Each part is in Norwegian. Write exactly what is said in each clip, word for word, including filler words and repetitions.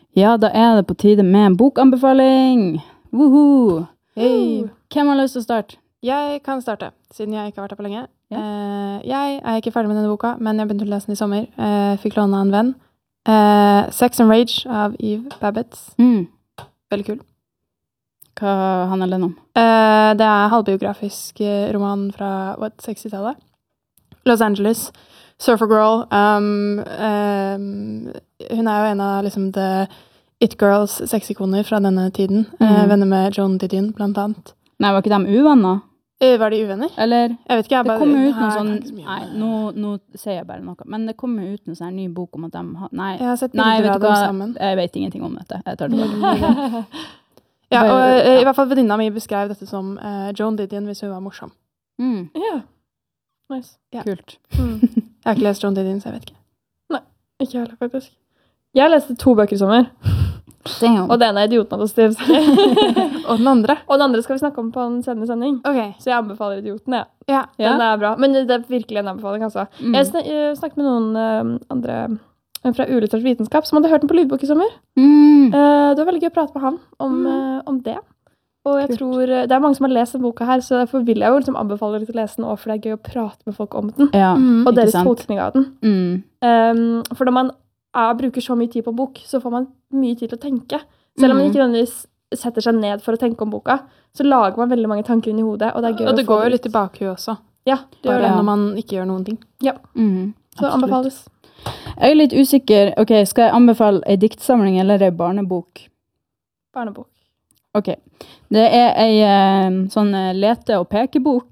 Ja, da er det på tide med en bokanbefaling. Woohoo! Hei. Hvem har lyst til å starte? Jeg kan starte, siden jeg ikke har vært her på lenge. Ja. Eh, jeg er ikke ferdig med denne boka, men jeg begynte å lese den i sommer. Eh, fikk låne av en venn. Eh, Sex and Rage av Eve Babbitt. Mm. Veldig kul. Hva handler den om? Eh, det er halvbiografisk eh, roman fra what, sekstitallet. Los Angeles. Surfer Girl. Um, um, hun er jo en av liksom the It Girls sexikoner fra denne tiden. Mm. Eh, venner med Joan Didion, blant annet. Nei, var ikke de uvenner? Eh, var de uvenner? Eller? Jeg vet ikke, jeg Det bare... kommer ut her noe kan sånn... jeg ikke så mye om Nei, det. nå, nå sier jeg bare noe. Men det kommer ut noe sånn ny bok om at de har... Nei, Jeg har sett nei bilder vet av du dem hva? sammen. Jeg vet ingenting om dette. Jeg tar det tilbake. Ja, og Bare- eh, ja. i hvert fall venninna mi beskrev dette som eh, Joan Didion hvis hun var morsom. Mm, Ja. Nice. Ja. kult. Jeg har ikke lest Joan Didion, så jeg vet ikke. Ikke heller, faktisk. Jeg leste to bøker i sommer, Damn. og det ene er Idioten av Dostoyevskij. Og den andre? Og den andre skal vi snakke om på en senere sending. Ok, Så jeg anbefaler Idioten, ja. ja. Ja. Den er bra. Men det er virkelig en anbefaling, altså. Mm. Jeg sn jeg snakket med noen eh, andre eh, fra ulitterert vitenskap som hadde hørt den på lydbok i sommer. Mm. Eh, det var veldig gøy å prate med han om, Mm. eh, om det. Og jeg Kult. tror, eh, det er mange som har lest den boka her, så derfor vil jeg jo liksom anbefale litt å lese den, også, for det er gøy å prate med folk om den. Ja, Mm. Og ikke deres sant? tolkning av den. Mm. Um, for når man er, bruker så mye tid på en bok, så får man mye tid til å tenke. Selv om man Mhm. ikke nødvendigvis setter seg ned for å tenke om boka, så lager man veldig mange tanker inn i hodet, og det er gøy Og det å få går jo ut. litt i bakhuet også. Ja, det gjør Bare det. Ja. når man ikke gjør noen ting. Mm. Så Absolutt. anbefales. Jeg er litt usikker. Ok, skal jeg anbefale en diktsamling eller en barnebok? Barnebok. Ok. Det er en eh, sånn eh, lete- og pekebok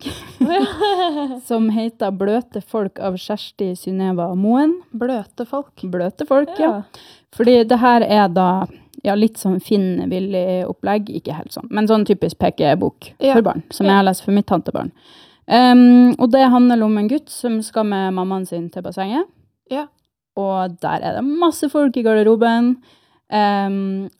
som heter Bløte folk av Kjersti Synnøve Moen. Bløte folk. Bløte folk, ja. Fordi det her er da ja, litt sånn Finn-villig opplegg, ikke helt sånn, men sånn typisk pekebok Ja. for barn, som Ja. jeg har lest for mitt tantebarn. Um, og det handler om en gutt som skal med mammaen sin til bassenget. Ja. Og der er det masse folk i garderoben. Um,